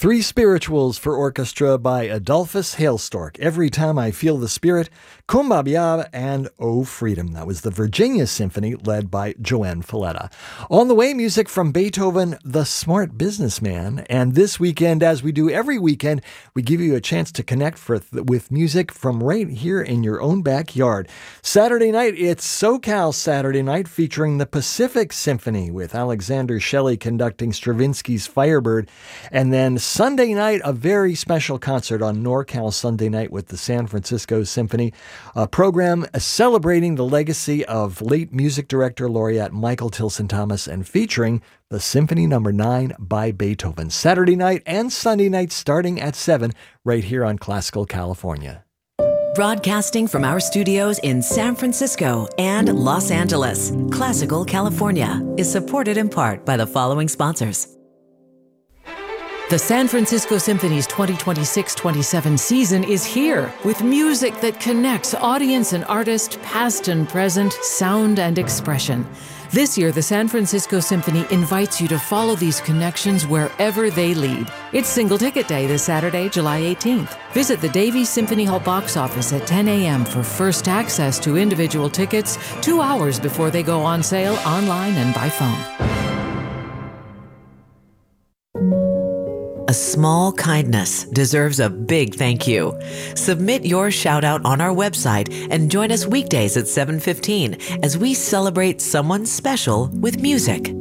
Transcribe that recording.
Three Spirituals for Orchestra by Adolphus Hailstork. Every Time I Feel the Spirit, Kumbaya, and Oh Freedom. That was the Virginia Symphony led by Joanne Falletta. On the way, music from Beethoven, The Smart Businessman. And this weekend, as we do every weekend, we give you a chance to connect with music from right here in your own backyard. Saturday night, it's SoCal Saturday Night featuring the Pacific Symphony with Alexander Shelley conducting Stravinsky's Firebird. And then Sunday night, a very special concert on NorCal Sunday Night with the San Francisco Symphony, a program celebrating the legacy of late music director laureate Michael Tilson Thomas and featuring the Symphony No. 9 by Beethoven. Saturday night and Sunday night starting at 7 right here on Classical California. Broadcasting from our studios in San Francisco and Los Angeles, Classical California is supported in part by the following sponsors. The San Francisco Symphony's 2026-27 season is here with music that connects audience and artist, past and present, sound and expression. This year, the San Francisco Symphony invites you to follow these connections wherever they lead. It's Single Ticket Day this Saturday, July 18th. Visit the Davies Symphony Hall box office at 10 a.m. for first access to individual tickets 2 hours before they go on sale online and by phone. A small kindness deserves a big thank you. Submit your shout out on our website and join us weekdays at 7:15 as we celebrate someone special with music.